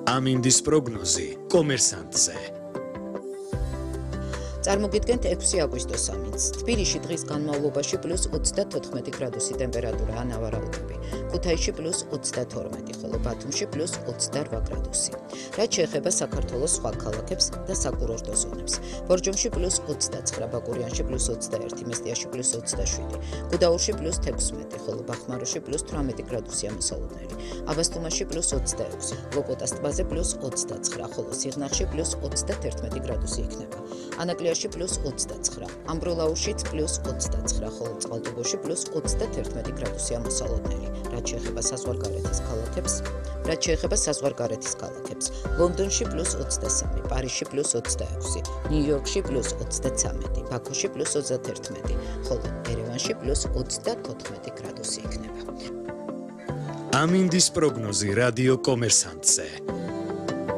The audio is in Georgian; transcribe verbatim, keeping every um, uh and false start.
ამინდის პროგნოზი კომერსანტზე. წარმოგიდგენთ ექვსი აგვისტოს ამინდს. თბილისში დღის განმავლობაში პლუს ოცდათოთხმეტი გრადუსი ტემპერატურაა ნავარაუდები. ქუთაისში პლუს ოცდათორმეტი, ხოლო ბათუმში პლუს ოცდარვა გრადუსი. რაც შეეხება საქართველოს სხვა ქალაქებს და საკურორტო ზონებს. ბორჯომში პლუს ოცდაცხრა, ბაკურიანში პლუს ოცდაერთი, მესტიაში პლუს ოცდაშვიდი, გუდაურში პლუს თექვსმეტი, ხოლო ბახმაროში პლუს თვრამეტი გრადუსია მოსალოდნელი. აბასთუმანში პლუს ოცდაექვსი, ლოპოტას ტბაზე პლუს ოცდაცხრა, ხოლო სიღნაღში პლუს ოცდათერთმეტი გრადუსი იქნება. ანაკლიაში პლუს ოცდაცხრა, ამბროლაურშიც პლუს ოცდაცხრა, ხოლო წყალტუბოში პლუს ოცდათერთმეტი გრადუსია მოსალოდნელი. რაც შეეხება საზღვარგარეთის ქალაქებს, რაც შეეხება საზღვარგარეთის ქალაქებს, ლონდონში პლუს ოცდასამი, პარიზში პლუს ოცდაექვსი, ნიუ-იორკში პლუს ოცდაცამეტი, ბაქოში პლუს ოცდათერთმეტი, ხოლო ერევანში პლუს ოცდათოთხმეტი გრადუსი იქნება. ამინდის პროგნოზი რადიო კომერსანტზე.